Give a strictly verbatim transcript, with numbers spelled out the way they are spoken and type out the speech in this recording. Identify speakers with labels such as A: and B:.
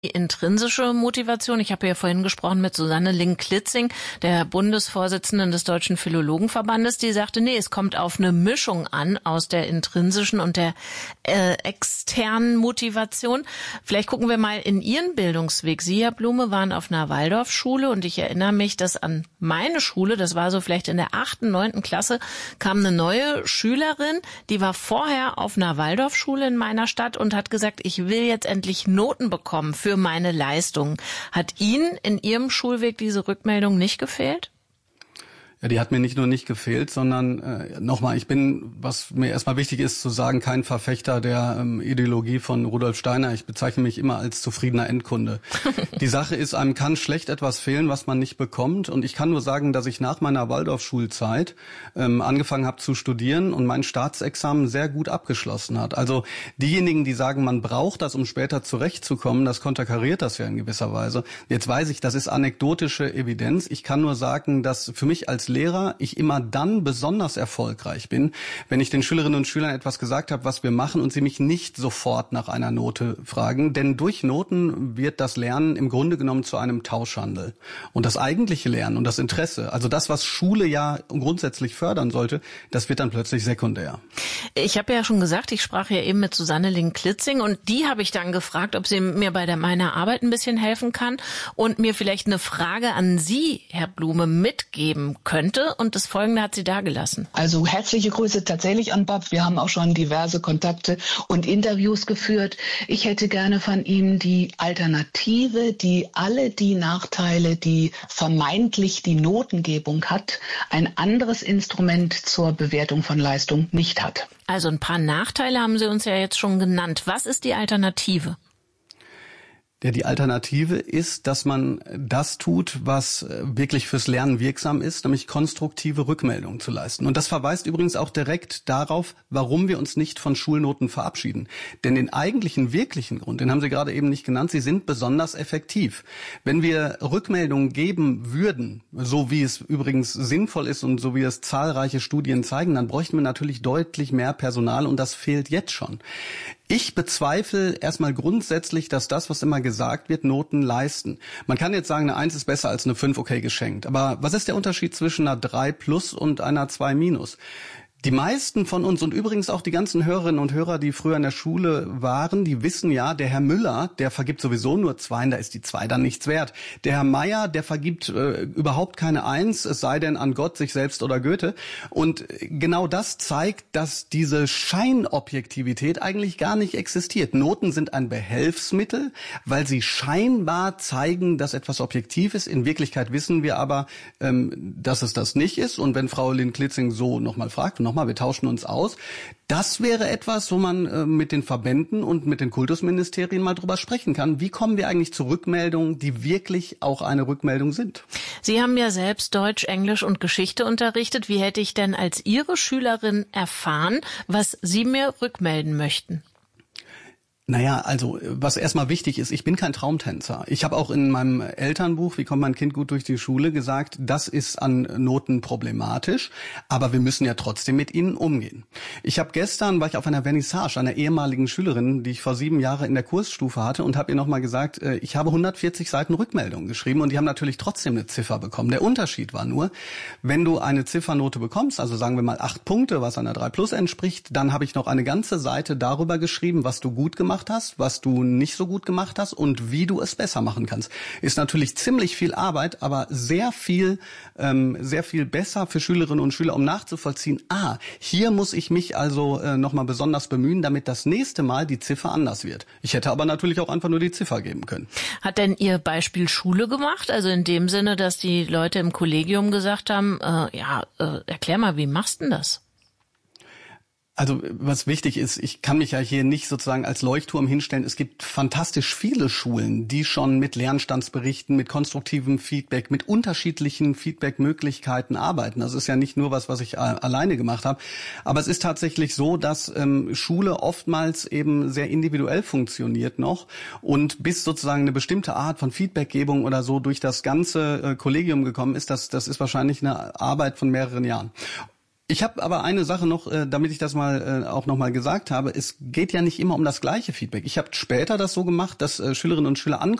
A: die intrinsische Motivation. Ich habe ja vorhin gesprochen mit Susanne Link-Klitzing, der Bundesvorsitzenden des Deutschen Philologenverbandes, die sagte, nee, es kommt auf eine Mischung an aus der intrinsischen und der äh, externen Motivation. Vielleicht gucken wir mal in Ihren Bildungsweg. Sie, Herr Blume, waren auf einer Waldorfschule und ich erinnere mich, dass an meine Schule, das war so vielleicht in der achten, neunten Klasse, kam eine neue Schülerin, die war vorher auf einer Waldorfschule in meiner Stadt und hat gesagt, ich will jetzt endlich Noten bekommen für meine Leistungen. Hat Ihnen in Ihrem Schulweg diese Rückmeldung nicht gefehlt?
B: Ja, die hat mir nicht nur nicht gefehlt, sondern äh, nochmal, ich bin, was mir erstmal wichtig ist zu sagen, kein Verfechter der ähm, Ideologie von Rudolf Steiner. Ich bezeichne mich immer als zufriedener Endkunde. Die Sache ist, einem kann schlecht etwas fehlen, was man nicht bekommt. Und ich kann nur sagen, dass ich nach meiner Waldorfschulzeit ähm, angefangen habe zu studieren und mein Staatsexamen sehr gut abgeschlossen hat. Also diejenigen, die sagen, man braucht das, um später zurechtzukommen, das konterkariert das ja in gewisser Weise. Jetzt weiß ich, das ist anekdotische Evidenz. Ich kann nur sagen, dass für mich als Lehrer ich immer dann besonders erfolgreich bin, wenn ich den Schülerinnen und Schülern etwas gesagt habe, was wir machen und sie mich nicht sofort nach einer Note fragen. Denn durch Noten wird das Lernen im Grunde genommen zu einem Tauschhandel. Und das eigentliche Lernen und das Interesse, also das, was Schule ja grundsätzlich fördern sollte, das wird dann plötzlich sekundär.
A: Ich habe ja schon gesagt, ich sprach ja eben mit Susanne Link-Klitzing und die habe ich dann gefragt, ob sie mir bei der, meiner Arbeit ein bisschen helfen kann und mir vielleicht eine Frage an Sie, Herr Blume, mitgeben können. Und das Folgende hat sie dagelassen.
C: Also herzliche Grüße tatsächlich an Bob. Wir haben auch schon diverse Kontakte und Interviews geführt. Ich hätte gerne von ihm die Alternative, die alle die Nachteile, die vermeintlich die Notengebung hat, ein anderes Instrument zur Bewertung von Leistung nicht hat.
A: Also ein paar Nachteile haben Sie uns ja jetzt schon genannt. Was ist die Alternative?
B: Ja, die Alternative ist, dass man das tut, was wirklich fürs Lernen wirksam ist, nämlich konstruktive Rückmeldungen zu leisten. Und das verweist übrigens auch direkt darauf, warum wir uns nicht von Schulnoten verabschieden. Denn den eigentlichen, wirklichen Grund, den haben Sie gerade eben nicht genannt, sie sind besonders effektiv. Wenn wir Rückmeldungen geben würden, so wie es übrigens sinnvoll ist und so wie es zahlreiche Studien zeigen, dann bräuchten wir natürlich deutlich mehr Personal und das fehlt jetzt schon. Ich bezweifle erstmal grundsätzlich, dass das, was immer gesagt wird, Noten leisten. Man kann jetzt sagen, eine eins ist besser als eine fünf, okay, geschenkt. Aber was ist der Unterschied zwischen einer drei plus und einer zwei minus? Die meisten von uns und übrigens auch die ganzen Hörerinnen und Hörer, die früher in der Schule waren, die wissen ja, der Herr Müller, der vergibt sowieso nur zwei, und da ist die zwei dann nichts wert. Der Herr Meier, der vergibt äh, überhaupt keine Eins, es sei denn an Gott, sich selbst oder Goethe. Und genau das zeigt, dass diese Scheinobjektivität eigentlich gar nicht existiert. Noten sind ein Behelfsmittel, weil sie scheinbar zeigen, dass etwas objektiv ist. In Wirklichkeit wissen wir aber, ähm, dass es das nicht ist. Und wenn Frau Link-Klitzing so nochmal fragt, nochmal, wir tauschen uns aus. Das wäre etwas, wo man äh, mit den Verbänden und mit den Kultusministerien mal drüber sprechen kann. Wie kommen wir eigentlich zu Rückmeldungen, die wirklich auch eine Rückmeldung sind?
A: Sie haben ja selbst Deutsch, Englisch und Geschichte unterrichtet. Wie hätte ich denn als Ihre Schülerin erfahren, was Sie mir rückmelden möchten?
B: Naja, also was erstmal wichtig ist, ich bin kein Traumtänzer. Ich habe auch in meinem Elternbuch, wie kommt mein Kind gut durch die Schule, gesagt, das ist an Noten problematisch, aber wir müssen ja trotzdem mit ihnen umgehen. Ich habe gestern, war ich auf einer Vernissage einer ehemaligen Schülerin, die ich vor sieben Jahren in der Kursstufe hatte und habe ihr nochmal gesagt, ich habe hundertvierzig Seiten Rückmeldungen geschrieben und die haben natürlich trotzdem eine Ziffer bekommen. Der Unterschied war nur, wenn du eine Ziffernote bekommst, also sagen wir mal acht Punkte, was einer drei plus entspricht, dann habe ich noch eine ganze Seite darüber geschrieben, was du gut gemacht hast, was du nicht so gut gemacht hast und wie du es besser machen kannst. Ist natürlich ziemlich viel Arbeit, aber sehr viel, ähm, sehr viel besser für Schülerinnen und Schüler, um nachzuvollziehen, ah, hier muss ich mich also äh, nochmal besonders bemühen, damit das nächste Mal die Ziffer anders wird. Ich hätte aber natürlich auch einfach nur die Ziffer geben können.
A: Hat denn Ihr Beispiel Schule gemacht? Also in dem Sinne, dass die Leute im Kollegium gesagt haben, äh, ja, äh, erklär mal, wie machst du denn das?
B: Also was wichtig ist, ich kann mich ja hier nicht sozusagen als Leuchtturm hinstellen. Es gibt fantastisch viele Schulen, die schon mit Lernstandsberichten, mit konstruktivem Feedback, mit unterschiedlichen Feedbackmöglichkeiten arbeiten. Das ist ja nicht nur was, was ich alleine gemacht habe. Aber es ist tatsächlich so, dass ähm, Schule oftmals eben sehr individuell funktioniert noch und bis sozusagen eine bestimmte Art von Feedbackgebung oder so durch das ganze äh, Kollegium gekommen ist, das, das ist wahrscheinlich eine Arbeit von mehreren Jahren. Ich habe aber eine Sache noch, damit ich das mal auch noch mal gesagt habe. Es geht ja nicht immer um das gleiche Feedback. Ich habe später das so gemacht, dass Schülerinnen und Schüler ankommen